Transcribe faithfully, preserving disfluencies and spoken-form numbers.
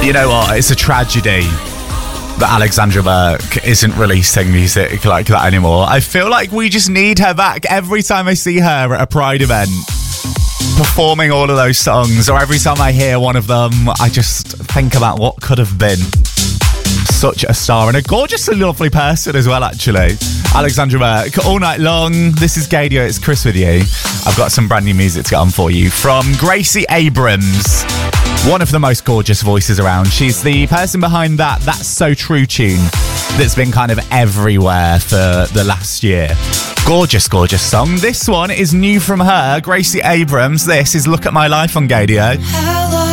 You know what? It's a tragedy that Alexandra Burke isn't releasing music like that anymore. I feel like we just need her back every time I see her at a Pride event performing all of those songs, or every time I hear one of them, I just think about what could have been. Such a star and a gorgeous and lovely person as well, actually. Alexandra Burke, all night long. This is Gaydio, it's Chris with you. I've got some brand new music to get on for you from Gracie Abrams. One of the most gorgeous voices around. She's the person behind that That's So True tune that's been kind of everywhere for the last year. Gorgeous, gorgeous song. This one is new from her, Gracie Abrams. This is Look at My Life on Gaydio.